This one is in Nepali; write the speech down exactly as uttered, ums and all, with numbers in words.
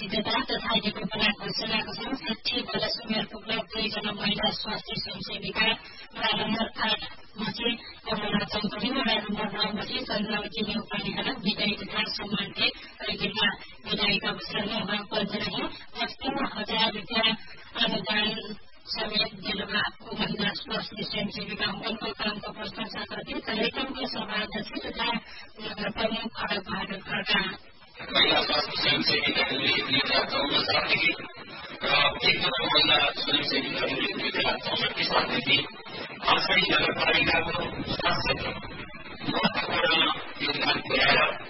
सिद्धता तथा निरूपणा घोषणाको छन्। साठी वर्ष उमेर पुग्दा दुईजना महिला स्वास्थ्य स्वयंसेविका वडा नम्बर आठमा चाहिँ कमला चौधरी, वडा नम्बर नौमा चाहिँ चन्द्रवती नेउपानेहरूलाई विदायी तथा सम्मान भेट र जिल्ला विदायीका अवसरमा उहाँ पन्ध्रही पचपन्न हजार रुपियाँ अनुदान समेत जिल्लाको महिला स्वास्थ्य स्वयंसेविका अङ्कनको कामको प्रशंसा गर्दै कार्यक्रमको सभाध्यक्ष तथा नगर प्रमुख खडक बहादुर खड्का महिला स्वास्थ्य स्वयंसेविकाहरूले दुई हजार चौध सालदेखि र एकजना महिला स्वयंसेविकाहरूले दुई हजार चौसठी सालदेखि आसपास नगरपालिकाको स्वास्थ्य